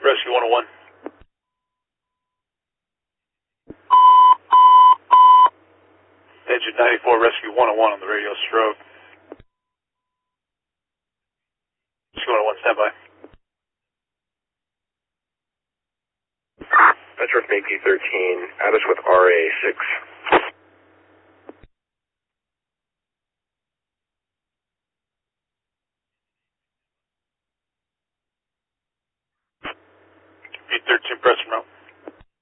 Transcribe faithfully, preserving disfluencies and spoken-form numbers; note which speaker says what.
Speaker 1: Rescue one oh one. Engine ninety-four, Rescue one oh one on the radio stroke. Rescue one oh one, stand by.
Speaker 2: Metro A P thirteen, add us with R A six.
Speaker 1: P thirteen, press from